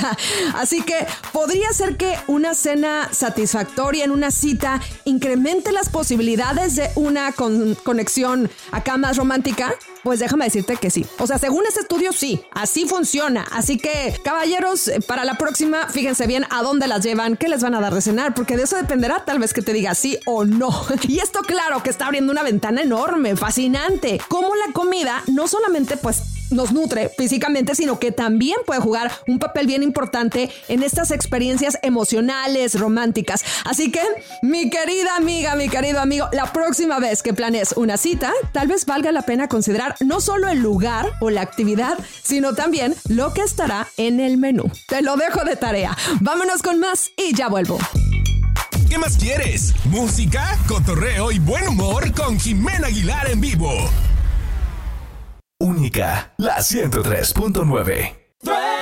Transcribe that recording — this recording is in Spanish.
Así que podría ser que una cena satisfactoria en una cita incremente las posibilidades de una conexión acá más romántica. Pues déjame decirte que sí. O sea, según este estudio, sí, así funciona. Así que, caballeros, para la próxima, fíjense bien a dónde las llevan, qué les van a dar de cenar, porque de eso dependerá tal vez que te diga sí o no. Y esto, claro, que está abriendo una ventana enorme, fascinante. Como la comida no solamente, pues, nos nutre físicamente, sino que también puede jugar un papel bien importante en estas experiencias emocionales, románticas. Así que, mi querida amiga, mi querido amigo, la próxima vez que planees una cita, tal vez valga la pena considerar no solo el lugar o la actividad, sino también lo que estará en el menú. Te lo dejo de tarea. Vámonos con más y ya vuelvo. ¿Qué más quieres? Música, cotorreo y buen humor con Jimena Aguilar en vivo. Única, la 103.9.